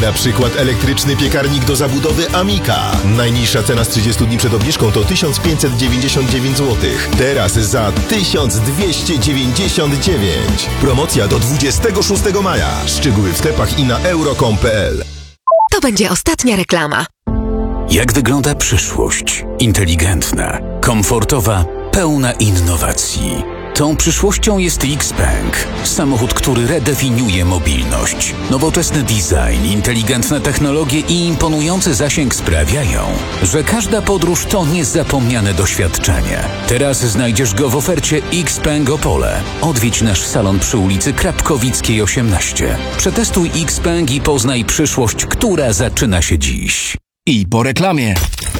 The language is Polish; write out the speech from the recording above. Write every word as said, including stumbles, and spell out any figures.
Na przykład elektryczny piekarnik do zabudowy Amika. Najniższa cena z trzydziestu dni przed obniżką to tysiąc pięćset dziewięćdziesiąt dziewięć złotych. Teraz za tysiąc dwieście dziewięćdziesiąt dziewięć. Promocja do dwudziestego szóstego maja. Szczegóły w sklepach i na euro kropka com kropka p l. To będzie ostatnia reklama. Jak wygląda przyszłość? Inteligentna, komfortowa, pełna innowacji. Tą przyszłością jest Xpeng. Samochód, który redefiniuje mobilność. Nowoczesny design, inteligentne technologie i imponujący zasięg sprawiają, że każda podróż to niezapomniane doświadczenie. Teraz znajdziesz go w ofercie Xpeng Opole. Odwiedź nasz salon przy ulicy Krapkowickiej osiemnaście. Przetestuj Xpeng i poznaj przyszłość, która zaczyna się dziś. I po reklamie.